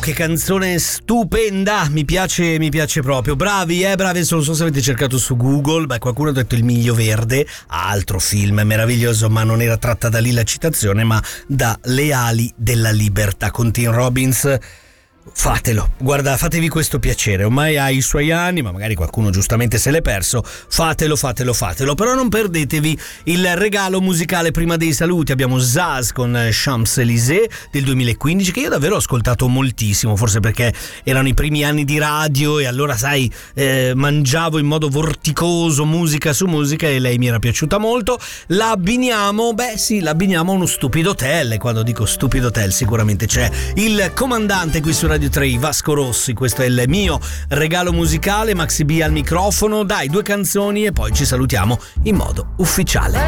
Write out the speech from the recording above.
che canzone stupenda, mi piace proprio. Bravi, adesso non so se avete cercato su Google, qualcuno ha detto Il Miglio Verde, altro film meraviglioso, ma non era tratta da lì la citazione, ma da Le ali della libertà con Tim Robbins. Fatelo, guarda, fatevi questo piacere, ormai ha i suoi anni, ma magari qualcuno giustamente se l'è perso, fatelo, però non perdetevi il regalo musicale prima dei saluti. Abbiamo Zaz con Champs-Élysées del 2015, che io davvero ho ascoltato moltissimo, forse perché erano i primi anni di radio e allora sai, mangiavo in modo vorticoso musica su musica e lei mi era piaciuta molto. La abbiniamo a uno stupido hotel, e quando dico stupido hotel sicuramente c'è il comandante qui su Radio 3, Vasco Rossi. Questo è il mio regalo musicale. Maxi B al microfono, dai, 2 canzoni e poi ci salutiamo in modo ufficiale.